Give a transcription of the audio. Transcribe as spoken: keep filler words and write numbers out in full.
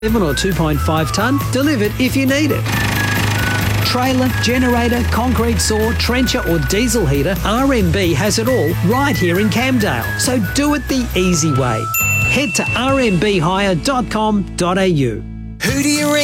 seven or two point five tonne, delivered if you need it. Trailer, generator, concrete saw, trencher or diesel heater, R M B has it all right here in Camdale. So do it the easy way. Head to r m b hire dot com dot a u. Who do you ring?